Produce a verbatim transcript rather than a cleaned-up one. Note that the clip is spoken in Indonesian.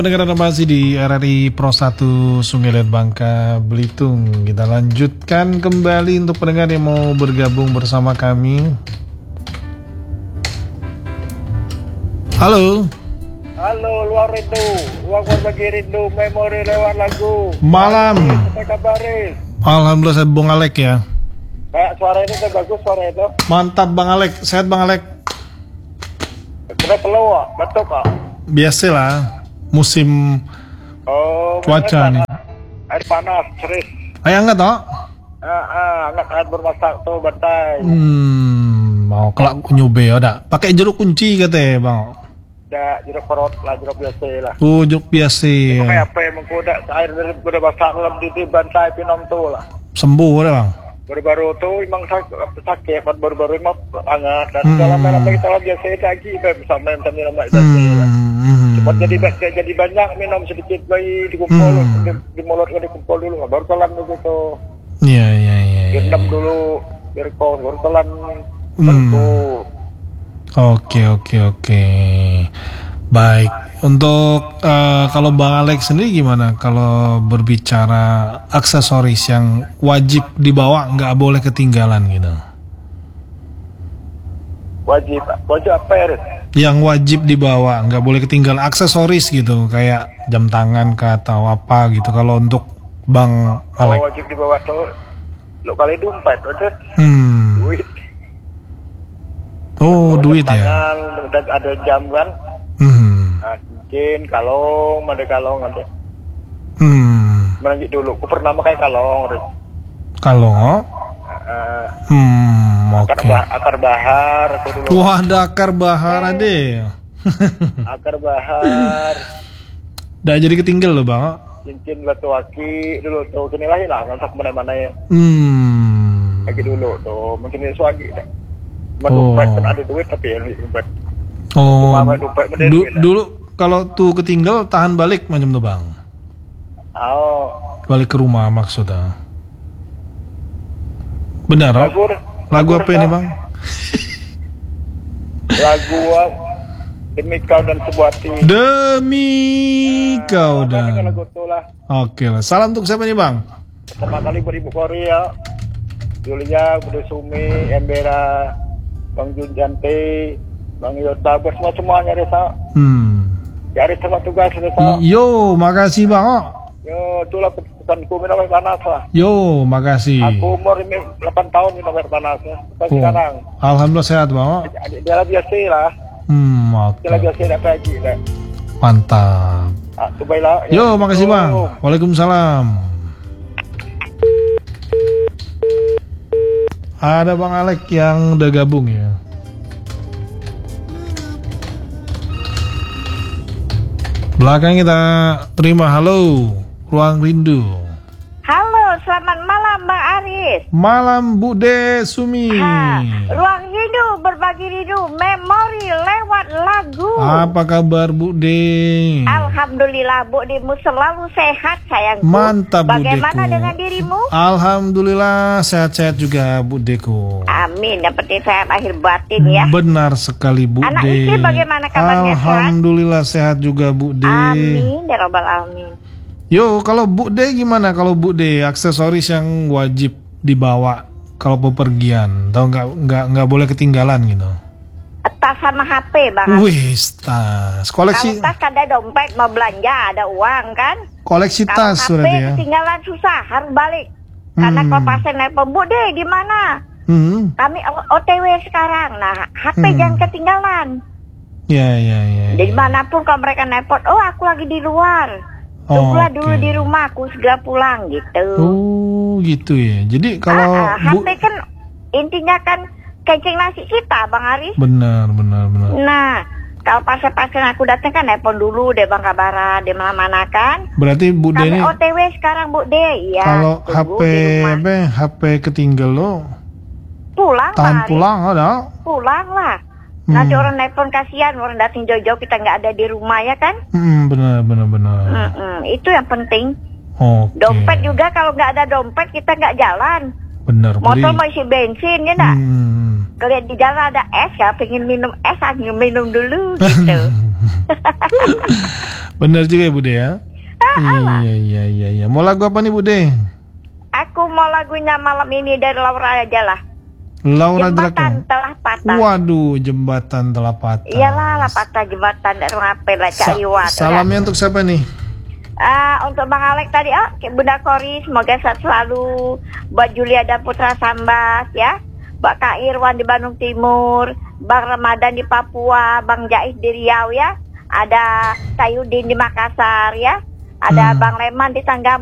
Pendengar masih di R R I Pro satu Sungai Liat Bangka Belitung. Kita lanjutkan kembali untuk pendengar yang mau bergabung bersama kami. Halo. Halo, luar rindu, luar berbagi rindu, memori lewat lagu. Malam. Apa kabarin? Alhamdulillah sehat Bang Alek ya. Kayak suara ini tuh bagus suara itu. Mantap Bang Alek, sehat Bang Alek. Sudah keluar, betul kak. Biasalah, musim Oh, cuaca nih. Air panas, serius. Ayo angkat toh. Ah, ah, anak air bermasak tuh bantai. Hmm, mau kelak nyobe ya dak. Pakai jeruk kunci katanya Bang. Dah jeruk perut lah, jeruk biasa lah. Oh, jeruk biasa. Kayak apa yang mengkodak air dari bermasak lebih di bantai pinom tuh lah. Sembuh dah Bang. Baru-baru tuh memang sakit, sakit baru-baru ini hangat dan Hmm. dalam malam kita lagi biasa lagi bersama yang kami nama itu. Hmm. Cepat jadi jadi banyak minum sedikit bayi dikumpul Hmm. di, di mulut dikumpul dulu baru telan begitu. Iya iya iya. iya. Direndam dulu biar kau baru telan. Hmm. Baru. Oke oke oke. Baik. Untuk uh, kalau Bang Alex sendiri gimana? Kalau berbicara aksesoris yang wajib dibawa, nggak boleh ketinggalan gitu. Wajib wajib apa ya? Riz? Yang wajib dibawa, nggak boleh ketinggalan aksesoris gitu, kayak jam tangan kah atau apa gitu. Kalau untuk Bang Oh, Alex. wajib dibawa tuh. Lo kali dompet, udah Hmm. duit. Oh duit ya. Tangan, dan ada jam kan. Hmm. Nah, cincin, kalung, ada kalung ada. Hmm. Menanjik dulu, aku pernah pakai kalung. Riz. Kalau Uh, hmm oke. akar, bah akar bahar aku dulu. Wah, ada akar bahar ade. Akar bahar, Udah jadi ketinggal loh Bang. cincin batu aki dulu tuh kini lah lah ngantak mana-mana ya. Hmm. Lagi dulu tuh mungkin itu lagi. Oh. Dompet kan ada duit tapi yang dompet. Oh. Mama dompet model Du duit lah. dulu kalau tuh ketinggal tahan balik macam tuh Bang. Oh. Balik ke rumah maksudnya. Benar, oh? Lagu Lagu apa ini Bang? Lagu uh, Demi Kau dan Sebuah Hati. Demi kau Apa dengan dan. lagu tuh lah. Oke lah. Salam untuk siapa nih Bang? Pertama kali beribu Korea. Julia, Bude Sumi, Embera, Bang Junjanti, Bang Yota, semua semuanya Resa. Hmm. Cari sama tugas Resa. Yo, makasih Bang. Oh. Yo, itulah keputusanku minum air panas lah. Yo, makasih. Aku umur ini delapan tahun minum air panas ya. Sampai Oh. sekarang. Alhamdulillah sehat Bang. Oh. Dia lah biasa lah. Hmm, oke. Dia lah biasa dah pagi dah. Mantap. Ah, tu baiklah. Yo, makasih Yo. Bang. Waalaikumsalam. Ada Bang Alek yang udah gabung ya. Belakang kita terima halo, Ruang Rindu. Halo, selamat malam Bang Aris. Malam Bu De Sumi. Ha, Ruang Rindu berbagi rindu, memori lewat lagu. Apa kabar Bu De? Alhamdulillah Bu Dimu selalu sehat sayangku. Mantap Bu Bagaimana Deku. dengan dirimu? Alhamdulillah sehat-sehat juga Bu Deku. Amin, yang penting sehat akhir batin ya. Benar sekali Bu Anak De. istri bagaimana kabarnya, sehat? Alhamdulillah sehat juga Bu De. Amin, ya robbal alamin. Yo, kalau Bu De gimana? Kalau Bu De aksesoris yang wajib dibawa kalau bepergian, atau nggak nggak nggak boleh ketinggalan gitu? Tas sama H P Bang Aris. Wih, tas. Koleksi Kalau tas ada dompet, mau belanja ada uang kan. koleksi Kalau tas H P berarti ya. ketinggalan susah, harus balik. Karena Hmm. kalau pasien nelpon, Bu De gimana? Hmm. Kami O T W sekarang. Nah, H P Hmm. jangan ketinggalan. Ya, ya, ya. ya. Jadi manapun kalau mereka nelpon, oh aku lagi di luar. Tunggulah Oke. dulu di rumah, aku segera pulang gitu. Oh, gitu ya. Jadi kalau Ah, ah, Bu H P kan intinya kan kencing nasi kita, Bang Aris. benar, benar, benar. Nah, kalau pasien-pasien aku datang kan nelpon dulu, deh Bang kabaran, deh mana-mana kan. Berarti Bu De Kami ini O T W sekarang Bu De, ya. kalau H tunggu P di rumah. apa? H P ketinggal lo Pulang, tahan Bang Aris. pulang ada. Pulang lah. Hmm. Nanti orang nelpon kasihan, orang datang jauh-jauh kita nggak ada di rumah ya kan? Hmm, benar, benar, benar. Mm-mm, itu yang penting. Oke. Dompet juga kalau nggak ada dompet kita nggak jalan. Benar. Motor Beli. mau isi bensin ya nggak? Hmm. Kalau di jalan ada es ya, pengen minum es, aja minum dulu gitu. Bener juga ya Bude ya. Ah, ah, Iya iya iya iya. Mau lagu apa nih Bude? Aku mau lagunya malam ini dari Laura aja lah. Laura Jembatan Drakon. telah patah. Waduh, jembatan telah patah. Iyalah lah patah jembatan dari ngapain lah Sa- Cak Iwat. salamnya untuk siapa nih? Ah, untuk Bang Alek tadi, oh, ke Bunda Kori, semoga sehat selalu. Buat Julia dan Putra Sambas ya. Mbak Kak Irwan di Bandung Timur, Bang Ramadan di Papua, Bang Jais di Riau ya. Ada Sayudin di Makassar ya. Ada Hmm. Bang Leman di Tangga